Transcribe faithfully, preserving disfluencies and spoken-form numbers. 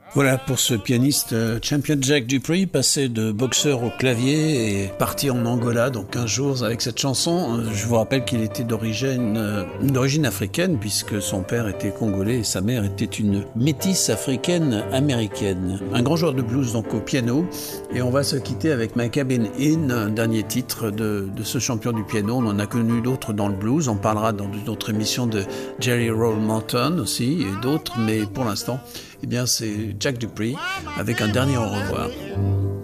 Voilà pour ce pianiste euh, Champion Jack Dupree, passé de boxeur au clavier et parti en Angola dans quinze jours avec cette chanson. Je vous rappelle qu'il était d'origine, euh, d'origine africaine puisque son père était congolais et sa mère était une métisse africaine-américaine. Un grand joueur de blues donc au piano, et on va se quitter avec My Cabin Inn, un dernier titre de, de ce champion du piano. On en a connu d'autres dans le blues, on parlera dans d'autres émissions de Jerry Roll Morton aussi et d'autres, mais pour l'instant, eh bien, c'est Jack Dupree avec un dernier au revoir.